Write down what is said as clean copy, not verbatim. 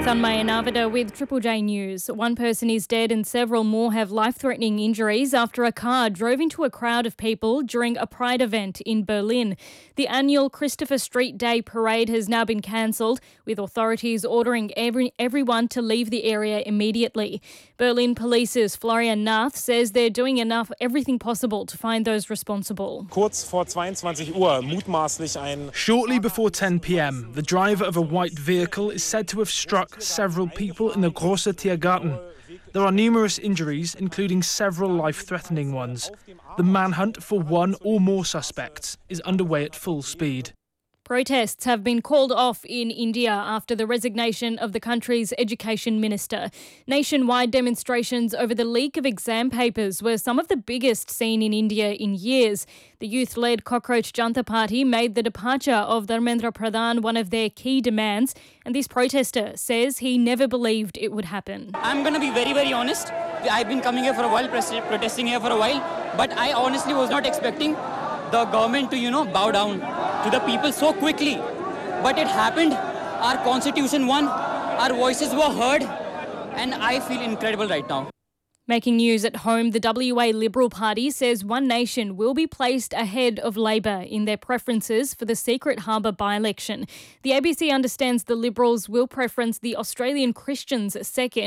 Thanmay Navada with Triple J News. One person is dead and several more have life-threatening injuries after a car drove into a crowd of people during a Pride event in Berlin. The annual Christopher Street Day parade has now been cancelled, with authorities ordering everyone to leave the area immediately. Berlin Police's Florian Nath says they're doing everything possible to find those responsible. Shortly before 10 p.m, the driver of a white vehicle is said to have struck several people in the Große Tiergarten. There are numerous injuries, including several life-threatening ones. The manhunt for one or more suspects is underway at full speed. Protests have been called off in India after the resignation of the country's education minister. Nationwide demonstrations over the leak of exam papers were some of the biggest seen in India in years. The youth-led Cockroach Janta Party made the departure of Dharmendra Pradhan one of their key demands, and this protester says he never believed it would happen. I'm going to be very, very honest. I've been coming here for a while, protesting here for a while, but I honestly was not expecting the government to, bow down to the people so quickly. But it happened. Our constitution won. Our voices were heard. And I feel incredible right now. Making news at home, the WA Liberal Party says One Nation will be placed ahead of Labor in their preferences for the Secret Harbour by-election. The ABC understands the Liberals will preference the Australian Christians second.